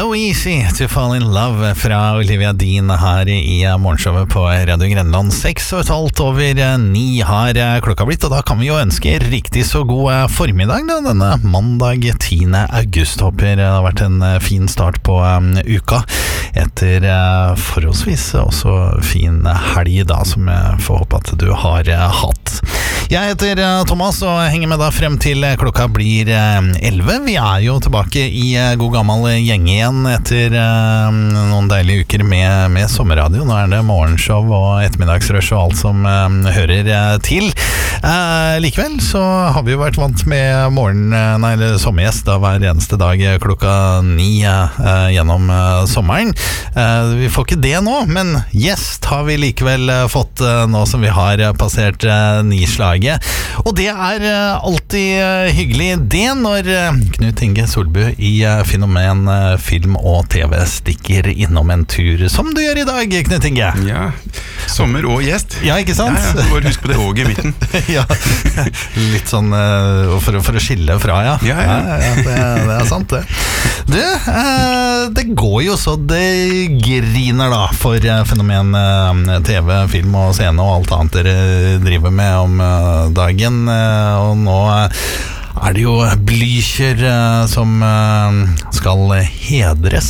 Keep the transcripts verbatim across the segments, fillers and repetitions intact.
So Easy to Fall in Love fra Olivia Dean her i morgenshowet på Radio Grenland. Seks og et halvt over ni har klokka blitt, og da kan vi jo ønske riktig så god formiddag da, denne mandag tiende august. Håper det har vært en fin start på um, uka, etter uh, forholdsvis også fin helg da, som jeg får håpe at du har uh, hatt. Jeg heter uh, Thomas og henger med da frem til klokka blir elleve. Uh, vi er jo tilbake i uh, god gammel gjeng igjen etter uh, noen deilige uker med, med sommerradio. Nå er det morgenshow og ettermiddagsrush og alt som uh, hører uh, til. Uh, likevel så har vi jo vært vant med morgen, uh, nei, eller sommergjest da, hver eneste dag klokka ni uh, gjennom uh, sommeren. Uh, vi får ikke det nå, men gjest har vi likevel uh, fått uh, nå som vi har uh, passert uh, nislaget. Og det er uh, alltid uh, hyggelig det når uh, Knut Inge Solbu i uh, Fenomen uh, film og TV stikker innom en tur, som du gjør i dag, Knut Inge. Ja, sommer og gjest. Ja, ikke sant? Ja, ja, bare husk på det åget i midten. Ja, litt sånn uh, for, for å skille fra, ja. Ja, ja. ja, ja det, det er sant det. Du, uh, det går jo så det griner da for uh, Fenomen uh, TV, film og scene og alt annet dere driver med om uh, dagen, uh, og nå uh, er det jo Blücher uh, som uh, skal hedres.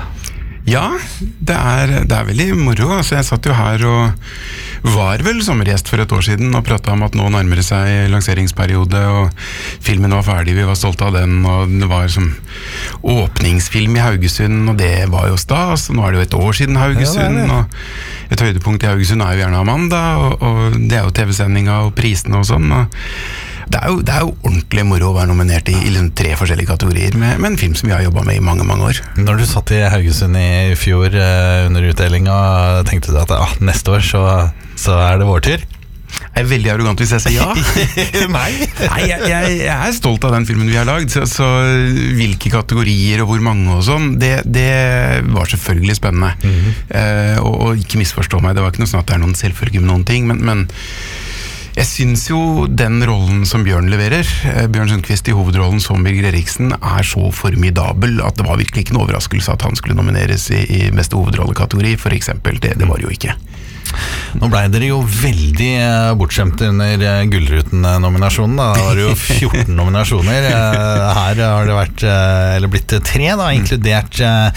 Ja, det er, det er veldig moro. Altså, jeg satt jo her og var vel sommergjest for et år siden og pratet om at nå nærmer det seg lanseringsperiode, og filmen var ferdig, vi var stolte av den, og det var som åpningsfilm i Haugesund, og det var jo stas. Nå er det jo et år siden Haugesund, ja, og et høydepunkt i Haugesund er jo gjerne Amanda, og, og det er jo T V-sendinga og prisene og sånn, og Det er, jo, det er jo ordentlig moro å være nominert i, i liksom tre forskjellige kategorier med, med en film som vi har jobbet med i mange, mange år. Når du satt i Haugesund i fjor uh, under utdelinga, tenkte du at ah, neste år så, så er det vår tur? Jeg er veldig arrogant hvis jeg sier ja. Nei, Nei jeg, jeg, jeg er stolt av den filmen vi har lagd, så, så hvilke kategorier og hvor mange og sånn, det, det var selvfølgelig spennende. Mm-hmm. uh, og, og ikke misforstå meg, det var ikke noe sånn at det er noen selvfølge med noen ting, men, men jeg synes jo den rollen som Bjørn leverer, Bjørn Sundquist i hovedrollen som Birger Eriksen, er så formidabel at det var virkelig ikke en overraskelse at han skulle nomineres i, i beste hovedrollekategori, for eksempel. Det, det var det jo ikke. Nå ble dere jo veldig bortskjemte under Gullruten-nominasjonen. Da var det jo fjorten nominasjoner. Her har det vært, eller blitt tre da, inkludert,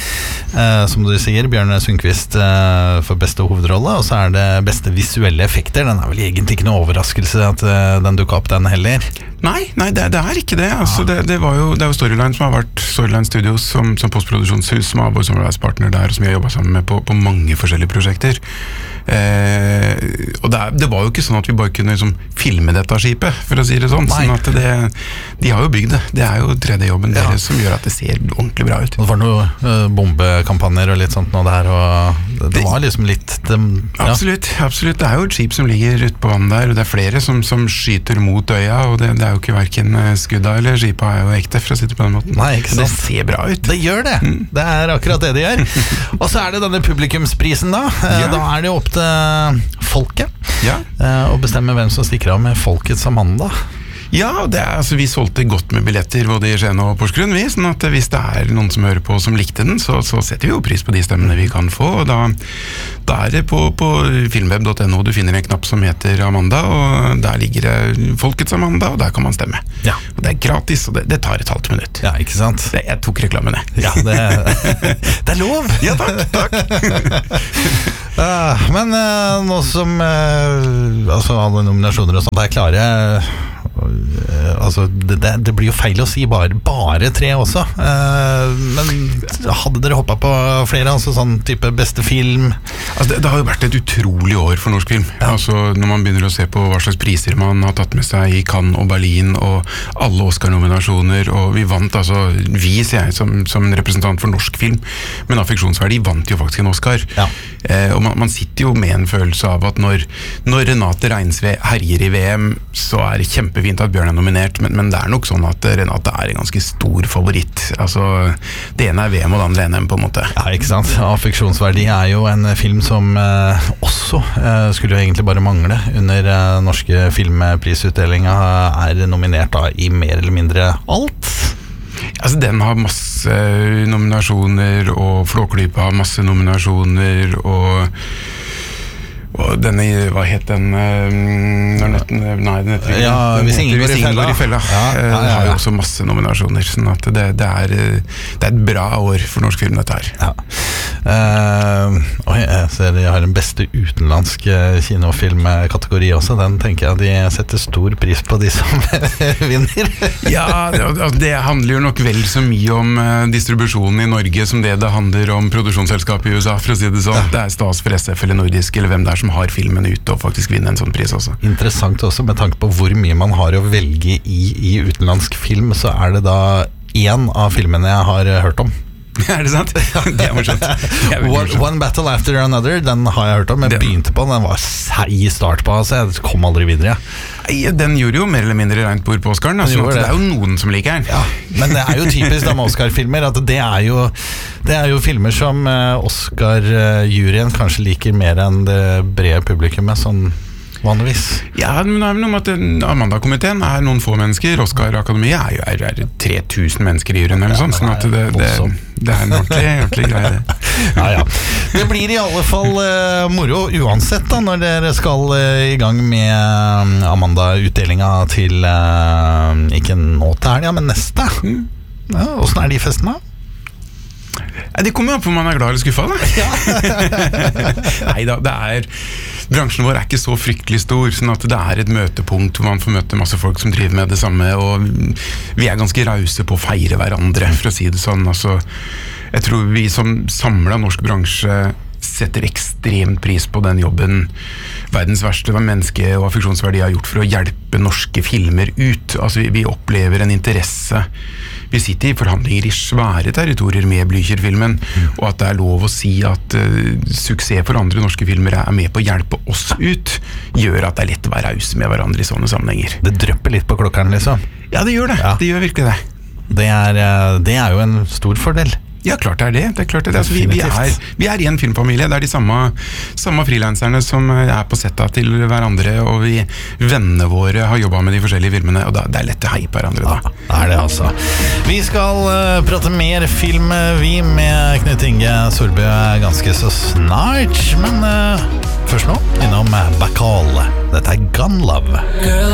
som du sier, Bjørn Sundquist for beste hovedrolle, og så er det beste visuelle effekter. Den er vel egentlig ikke noe overraskelse at den dukket opp, den heller. Nei, nei det, det er ikke det. Altså, det, det, var jo, det er jo Storyline som har vært Storyline Studios som, som postproduksjonshus, som har vår samarbeidspartner der, og som vi har jobbet sammen med på, på mange forskjellige prosjekter. Eh, og det, er, det var jo ikke sånn at vi bare kunne liksom, filme dette skipet, for å si det sånn. Sånn at det, de har jo bygd det. Det er jo tredje jobben ja. deres som gjør at det ser ordentlig bra ut. Det var noen uh, bombekampanjer og litt sånt nå der, og det, det var liksom litt det, ja. Absolutt, absolutt. Det er jo et skip som ligger ute på vannet der, og det er flere som, som skyter mot øya, og det, det er jo ikke hverken skudda eller skipet er jo ekte, for å si det på den måten. Nei, ikke sant. Det ser bra ut. Det gjør det. Mm. Det er akkurat det de gjør. Og så er det denne publikumsprisen da. Ja. Da er det jo opp til folket ja. å bestemme hvem som stikker av med Folkets Amanda. Ja, det er, altså, vi solgte godt med billetter både i Skien og Porsgrunn, vi, sånn at hvis det er noen som hører på som likte den, så, så setter vi jo pris på de stemmene vi kan få, og da, da er det på, på filmweb punktum no du finner en knapp som heter Amanda, og der ligger det Folkets Amanda, og der kan man stemme. Ja. Og det er gratis, og det, det tar et halvt minutt. Ja, ikke sant? Det, jeg tok reklamen, jeg. Ja, det, det er lov! Ja, takk, takk! uh, men uh, nå som uh, altså alle nominasjoner og sånt er klare, altså det, det, det blir jo feil å si bare, bare tre også, uh, men hadde dere hoppet på flere, altså sånn type beste film? Altså det, det har jo vært et utrolig år for norsk film, ja. Altså når man begynner å se på hva slags priser man har tatt med seg i Cannes og Berlin og alle Oscar-nominasjoner, og vi vant altså, vi sier jeg som, som representant for norsk film, men affeksjonsverdi vant jo faktisk en Oscar, ja. eh, og man, man sitter jo med en følelse av at når, når Renate Reinsve herjer i V M, så er det kjempefint at Bjørn er nominert, men, men det er nok sånn at Renate er en ganske stor favoritt. Altså, det ene er V M og det andre er N M på en måte. Ja, ikke sant? Affeksjonsverdi er jo en film som eh, også eh, skulle jo egentlig bare mangle under eh, norske filmprisutdelinga, er nominert da i mer eller mindre alt. Altså, den har masse nominasjoner, og Flåklypa har masse nominasjoner, og og denne, hva het den når netten, nei, den heter ikke ja, den Hvis ingen går i fella, går i fella. Ja, ja, ja, ja. har jo også masse nominasjoner, sånn at det, det, er, det er et bra år for norsk film dette her. Ja. Uh, oi, jeg ser de har en beste utenlandske kinofilmkategori også. Den tenker jeg de setter stor pris på, de som vinner. Ja, det, det handler jo nok vel så mye om distribusjonen i Norge som det det handler om produksjonsselskapet i U S A, for å si det sånn. Ja. Det er stas for S F eller Nordisk eller hvem det er som har filmen ute og faktisk vinner en sånn pris også. Interessant også, med tanke på hvor mye man har å velge i i utenlandsk film, så er det da en av filmene jeg har hørt om. Er det sant? Det er morsomt. Det er One, morsomt. One Battle After Another, den har jeg hørt om. Jeg den. begynte på den, den var seig start på, altså jeg kom aldri videre. Ja. Den gjorde jo mer eller mindre rent bord på Oscaren, altså, det. det er jo noen som liker den. Ja, men det er jo typisk da med Oscar-filmer, at det er jo, det er jo filmer som Oscar-juryen kanskje liker mer enn det brede publikummet, sånn vanligvis. Ja, men det er noe med at Amanda-komiteen er noen få mennesker, Oscar-akademiet er jo er, er tre tusen mennesker i juryen eller noe sånt, sånn at det, det, det er en ordentlig, ordentlig greie. Ja, ja. Det blir i alle fall uh, moro uansett da, når dere skal uh, i gang med Amanda-utdelinga til uh, ikke nå til helga, men neste. Mm. Ja, hvordan er de festene? Ja, de kommer jo opp om man er glad eller skuffa, da. Ja. Neida, det er bransjen vår er ikke så fryktelig stor, sånn at det er et møtepunkt hvor man får møte masse folk som driver med det samme, og vi er ganske rause på å feire hverandre, for å si det sånn. Altså, jeg tror vi som samlet norsk bransje setter ekstremt pris på den jobben verdens verste menneske- og affeksjonsverdi har gjort for å hjelpe norske filmer ut. Altså, vi, vi opplever en interesse. Vi sitter i forhandlinger i svære territorier med Blücher-filmen, mm. og at det er lov å si at uh, suksess for andre norske filmer er med på å hjelpe oss ut, gjør at det er lett å være raus med hverandre i sånne sammenhenger. Det drypper litt på klokkeren, liksom. Ja, det gjør det. Ja. Det gjør virkelig det. Det er, det er jo en stor fordel. Ja, klart det er det. Det er klart det er det. Altså, vi, vi, er, vi er i en filmfamilie. Det er de samme, samme frilanserne som er på setta til hverandre, og vi vennene våre har jobbet med de forskjellige filmene, og da, det er lett å heie på hverandre da. Ja, det er det altså. Vi skal uh, prate mer film, vi, med Knut Inge Sorbø ganske så snart, men uh, først nå, innom Bacall. Dette er Gun Love.